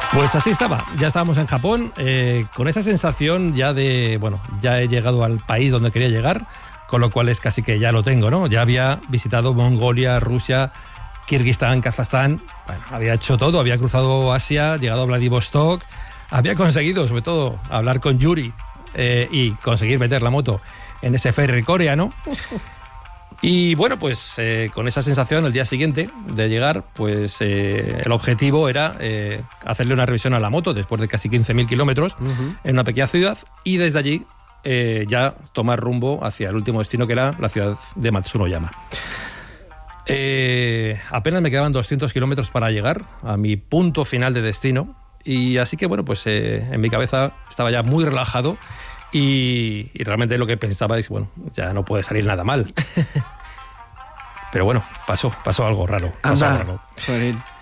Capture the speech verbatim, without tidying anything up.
Pues así estaba, ya estábamos en Japón, eh, con esa sensación ya de, bueno, ya he llegado al país donde quería llegar, con lo cual es casi que ya lo tengo, ¿no? Ya había visitado Mongolia, Rusia, Kirguistán, Kazajstán, bueno, había hecho todo, había cruzado Asia, llegado a Vladivostok, había conseguido, sobre todo, hablar con Yuri eh, y conseguir meter la moto en ese ferry coreano. Y bueno, pues eh, con esa sensación, el día siguiente de llegar, pues eh, el objetivo era eh, hacerle una revisión a la moto después de casi quince mil kilómetros uh-huh. en una pequeña ciudad, y desde allí eh, ya tomar rumbo hacia el último destino, que era la ciudad de Matsunoyama. Eh, apenas me quedaban doscientos kilómetros para llegar a mi punto final de destino, y así que bueno, pues eh, en mi cabeza estaba ya muy relajado. Y, y realmente lo que pensaba es, bueno, ya no puede salir nada mal. Pero bueno, pasó, pasó algo raro. Pasó Anda, algo raro.